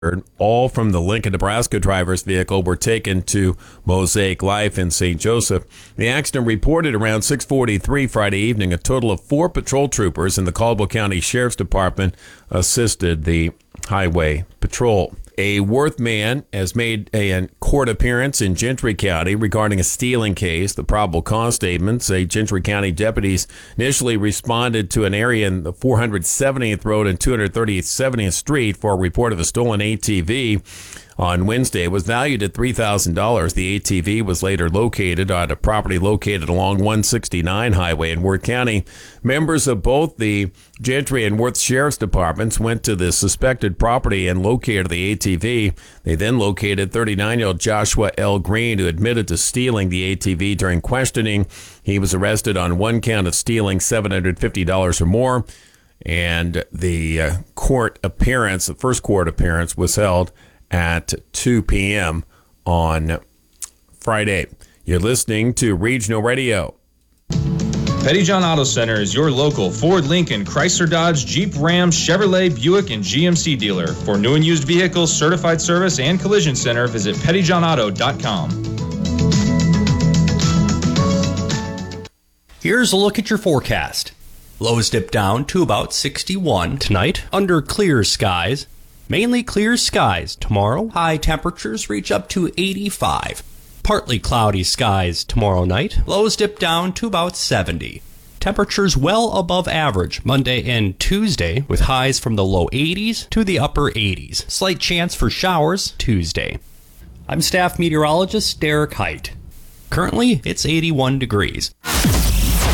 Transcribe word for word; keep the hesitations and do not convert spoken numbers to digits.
all from the Lincoln, Nebraska driver's vehicle were taken to Mosaic Life in Saint Joseph. The accident reported around six forty-three Friday evening. A total of four patrol troopers in the Caldwell County Sheriff's Department assisted the highway patrol. A Worth man has made a court appearance in Gentry County regarding a stealing case. The probable cause statements say Gentry County deputies initially responded to an area in the four hundred seventieth Road and two hundred thirty-seventieth Street for a report of a stolen A T V. On Wednesday, it was valued at three thousand dollars. The A T V was later located on a property located along one sixty-nine highway in Worth County. Members of both the Gentry and Worth Sheriff's Departments went to the suspected property and located the A T V. They then located thirty-nine-year-old Joshua L. Green, who admitted to stealing the A T V during questioning. He was arrested on one count of stealing seven hundred fifty dollars or more, and the uh, court appearance, the first court appearance, was held at two p.m. on Friday. You're listening to Regional Radio. Pettyjohn Auto Center is your local Ford, Lincoln, Chrysler, Dodge, Jeep, Ram, Chevrolet, Buick, and G M C dealer. For new and used vehicles, certified service, and collision center, visit pettyjohn auto dot com. Here's a look at your forecast. Lows dip down to about sixty-one tonight under clear skies. Mainly clear skies tomorrow. High temperatures reach up to eighty-five. Partly cloudy skies tomorrow night. Lows dip down to about seventy. Temperatures well above average Monday and Tuesday, with highs from the low eighties to the upper eighties. Slight chance for showers Tuesday. I'm staff meteorologist Derek Height. Currently, it's eighty-one degrees.